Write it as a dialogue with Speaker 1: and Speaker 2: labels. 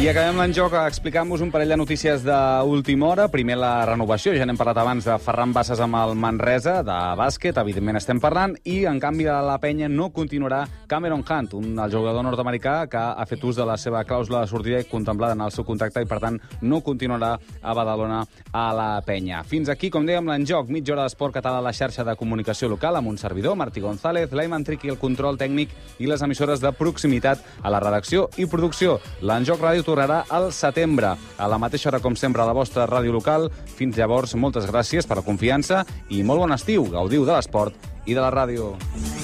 Speaker 1: I acabem l'enjoc explicant-vos un parell de notícies d'última hora. Primer, la renovació. Ja n'hem parlat abans de Ferran Bassas amb el Manresa, de bàsquet, evidentment estem parlant, i en canvi a la penya no continuarà Cameron Hunt, el jugador nord-americà que ha fet ús de la seva clàusula de sortida contemplada en el seu contracte i, per tant, no continuarà a Badalona a la penya. Fins aquí, com dèiem, l'enjoc. Mitja hora d'esport català a la xarxa de comunicació local amb un servidor, Martí González, l'Aiman Triqui, el control tècnic i les emissores de proximitat a la redacció i producció. L'Enjoc Ràdio tornarà al setembre, a la mateixa hora com sempre a la vostra ràdio local. Fins llavors, moltes gràcies per la confiança i molt bon estiu. Gaudiu de l'esport i de la ràdio.